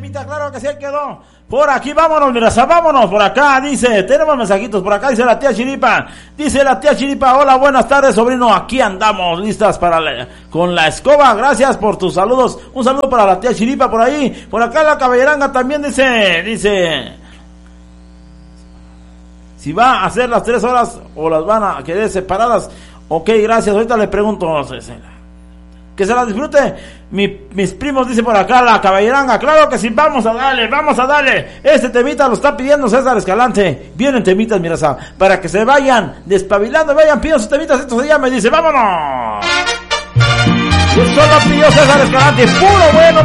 temita, claro que sí, quedó. Por aquí, vámonos, mira, vámonos, por acá, dice, tenemos mensajitos, por acá dice la tía Chiripa, hola, buenas tardes, sobrino, aquí andamos, listas con la escoba, gracias por tus saludos, un saludo para la tía Chiripa por ahí, por acá la caballeranga también dice, si va a hacer las 3 horas o las van a quedar separadas, ok, gracias, ahorita le pregunto, que se la disfrute. Mis primos, dice por acá la caballeranga, claro que sí, vamos a darle, este temita lo está pidiendo César Escalante, vienen temitas, mira, para que se vayan despabilando, vayan pidiendo sus temitas, esto se llama, y dice, vámonos, y eso lo pidió César Escalante, puro bueno,